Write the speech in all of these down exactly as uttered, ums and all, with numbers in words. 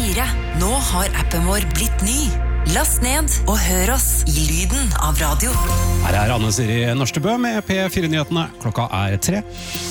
fire. Nå har appen vår blitt ny. Last ned og hør oss i lyden av radio. Her er Anne Siri Norstebø med P fire-nyhetene. Klokka er tre.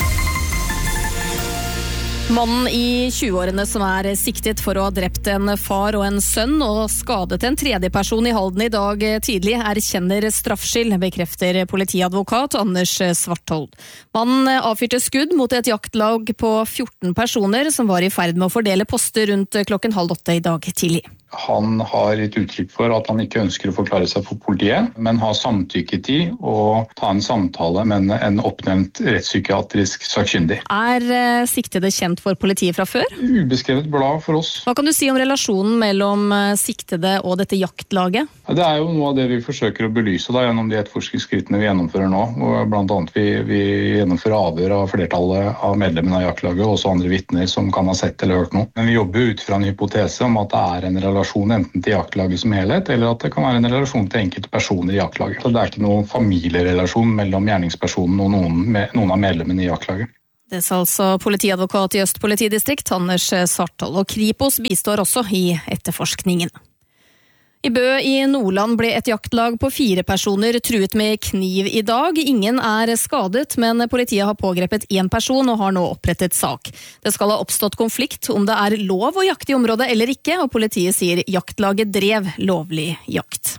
Mannen i tjueårene som er siktet for å ha drept en far og en sønn og skadet en tredje person i Halden i dag tidlig, erkjenner straffskyld, bekrefter politiadvokat Anders Svarthold. Mannen avfyrte skudd mot et jaktlag på fjorten personer som var i ferd med å fordele poster rundt klokken halv åtte i dag tidlig. Han har gitt uttrykk for at han ikke ønsker å forklare seg for politiet, men har samtykket i å ta en samtale med en oppnevnt rettspsykiatrisk sakkyndig. Er siktede kjent for politiet fra før? Ubeskrevet blad for oss. Hva kan du si om relasjonen mellom siktede og dette jaktlaget? Det er jo noe av det vi forsøker å belyse da, gjennom de etterforskningsskrittene vi gjennomfører nå. Og blant annet vi, vi gjennomfører avhør av flertallet av medlemmene av jaktlaget, og også andre vitner som kan ha sett eller hørt noe. Men vi jobber ut fra en hypotese om at det er en relasjon enten til jaktlaget som helhet, eller at det kan være en relasjon til enkelte personer i jaktlaget. Så det er ikke noen familierelasjon mellom gjerningspersonen og noen, med, noen av medlemmene i jaktlaget. Det sa altså politiadvokat i Øst politidistrikt, Anders Svarthold, og Kripos bistår også i etterforskningen. I Bø i Nordland ble et jaktlag på fire personer truet med kniv i dag. Ingen er skadet, men politiet har pågrepet en person og har nå opprettet sak. Det skal ha oppstått konflikt om det er lov å jakte i området eller ikke, og politiet sier jaktlaget drev lovlig jakt.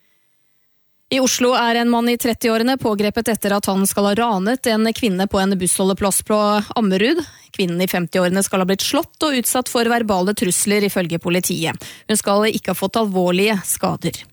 I Oslo er en mann i trettiårene pågrepet etter at han skal ha ranet en kvinne på en bussholdeplass på Ammerud. Kvinnen i femtiårene skal ha blitt slått og utsatt for verbale trusler ifølge politiet. Hun skal ikke ha fått alvorlige skader.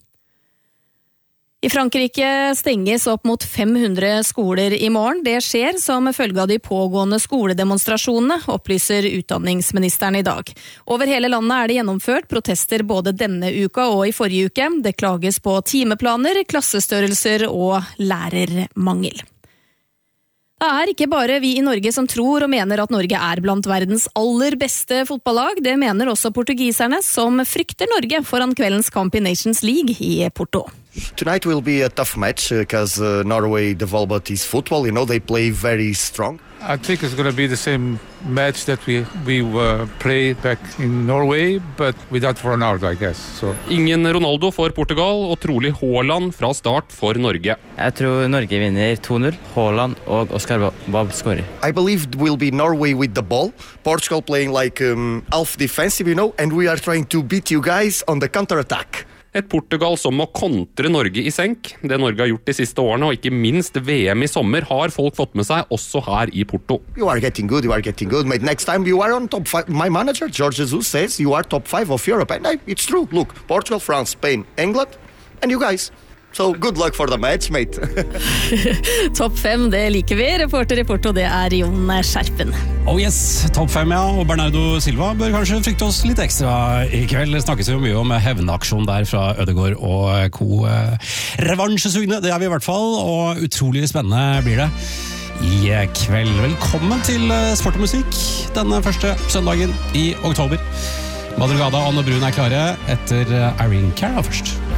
I Frankrike stenges opp mot fem hundre skoler i morgen. Det skjer som følge av de pågående skoledemonstrasjonene, opplyser utdanningsministeren i dag. Over hele landet er det gjennomført protester både denne uka og i forrige uke. Det klages på timeplaner, klassestørrelser og lærermangel. Det er ikke bare vi i Norge som tror og mener at Norge er blant verdens aller beste fotballag. Det mener også portugiserne, som frykter Norge foran kveldens kamp i Nations League i Porto. Tonight will be a tough match because uh, Norway developed his football. You know, they play very strong. I think it's going to be the same match that we we uh, played back in Norway, but without Ronaldo, I guess. So. Ingen Ronaldo for Portugal, og trolig Haaland fra start for Norge. Jeg tror Norge vinner to null. Haaland og Oscar Bob skårer. I believe it will be Norway with the ball. Portugal playing like um, half defensive, you know, and we are trying to beat you guys on the counter-attack. Et Portugal som må kontre Norge i senk. Det Norge har gjort de siste årene, og ikke minst V M i sommer, har folk fått med seg, også her i Porto. You are getting good, you are getting good. Mate, next time you are on top five. My manager, George Jesus, says you are top five of Europe. And I, it's true. Look, Portugal, France, Spain, England, and you guys. So good luck for the match, mate. Topp fem, det liker vi. Reporter i Porto, det er Jon Skjerpen. Oh yes, topp fem, ja. Og Bernardo Silva bør kanskje frykte oss litt ekstra i kveld. Det snakkes jo mye om hevnaksjon der fra Ødegaard og co. Revansjesugne, det er vi i hvert fall, og utrolig spennende blir det i kveld. Velkommen til Sport og musikk denne første søndagen i oktober. Madrugada og Anne Brun er klare etter Irene Cara først.